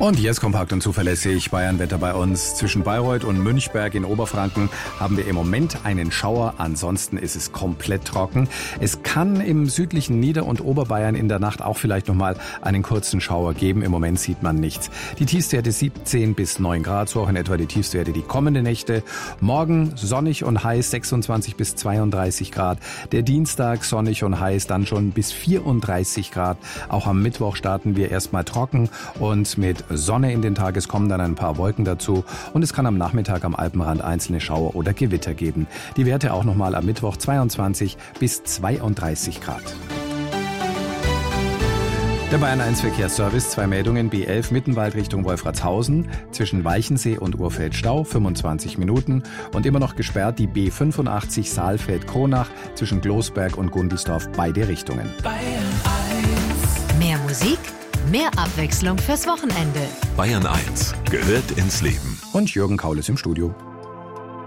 Und jetzt kompakt und zuverlässig Bayernwetter bei uns. Zwischen Bayreuth und Münchberg in Oberfranken haben wir im Moment einen Schauer. Ansonsten ist es komplett trocken. Es kann im südlichen Nieder- und Oberbayern in der Nacht auch vielleicht nochmal einen kurzen Schauer geben. Im Moment sieht man nichts. Die Tiefstwerte 17 bis 9 Grad, so auch in etwa die Tiefstwerte die kommende Nächte. Morgen sonnig und heiß, 26 bis 32 Grad. Der Dienstag sonnig und heiß, dann schon bis 34 Grad. Auch am Mittwoch starten wir erstmal trocken und mit Sonne in den Tag. Es kommen dann ein paar Wolken dazu und es kann am Nachmittag am Alpenrand einzelne Schauer oder Gewitter geben. Die Werte auch nochmal am Mittwoch 22 bis 32 Grad. Der Bayern 1 Verkehrsservice, 2 Meldungen, B11 Mittenwald Richtung Wolfratshausen, zwischen Weichensee und Urfeld Stau, 25 Minuten und immer noch gesperrt die B85 Saalfeld-Kronach zwischen Glosberg und Gundelsdorf, beide Richtungen. Bayern 1. Mehr Musik, mehr Abwechslung fürs Wochenende. Bayern 1 gehört ins Leben. Und Jürgen Kaul ist im Studio.